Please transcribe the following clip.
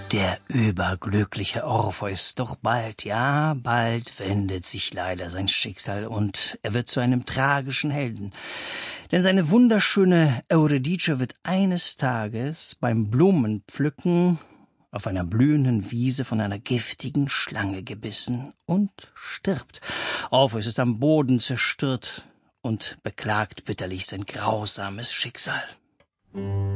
Der überglückliche Orpheus, doch bald, ja, bald wendet sich leider sein Schicksal und er wird zu einem tragischen Helden. Denn seine wunderschöne Eurydice wird eines Tages beim Blumenpflücken auf einer blühenden Wiese von einer giftigen Schlange gebissen und stirbt. Orpheus ist am Boden zerstört und beklagt bitterlich sein grausames Schicksal.